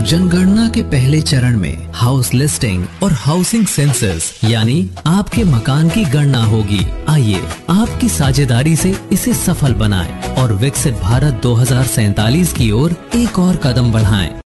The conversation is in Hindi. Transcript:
जनगणना के पहले चरण में हाउस लिस्टिंग और हाउसिंग सेंसस यानी आपके मकान की गणना होगी। आइए आपकी साझेदारी से इसे सफल बनाएं और विकसित भारत 2047 की ओर एक और कदम बढ़ाएं।